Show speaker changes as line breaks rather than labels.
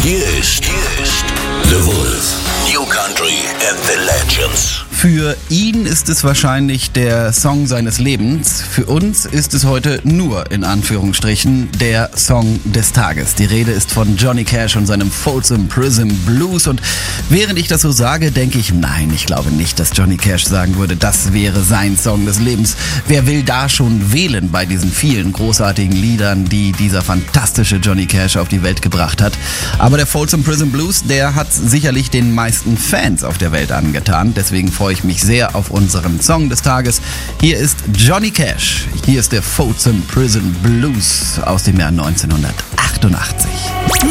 Hier ist The Wolf. New Country and the Legends.
Für ihn ist es wahrscheinlich der Song seines Lebens. Für uns ist es heute nur, in Anführungsstrichen, der Song des Tages. Die Rede ist von Johnny Cash und seinem Folsom Prison Blues. Und während ich das so sage, denke ich, nein, ich glaube nicht, dass Johnny Cash sagen würde, das wäre sein Song des Lebens. Wer will da schon wählen bei diesen vielen großartigen Liedern, die dieser fantastische Johnny Cash auf die Welt gebracht hat? Aber der Folsom Prison Blues, der hat sicherlich den meisten Fans auf der Welt angetan. Deswegen freue ich mich sehr auf unseren Song des Tages. Hier ist Johnny Cash. Hier ist der Folsom Prison Blues aus dem Jahr 1988.